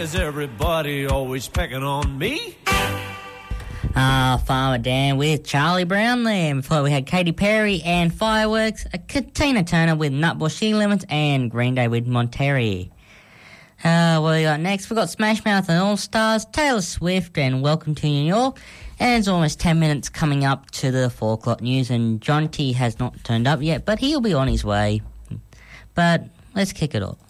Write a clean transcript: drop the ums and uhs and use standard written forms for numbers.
is everybody always pecking on me? Farmer Dan with Charlie Brown there. Before we had Katy Perry and Fireworks, Tina Turner with Nutbush City Limits, and Green Day with Monterey. What we got next? We've got Smash Mouth and All Stars, Taylor Swift and Welcome to New York. And it's almost 10 minutes coming up to the 4 o'clock news, and John T has not turned up yet, but he'll be on his way. But let's kick it off.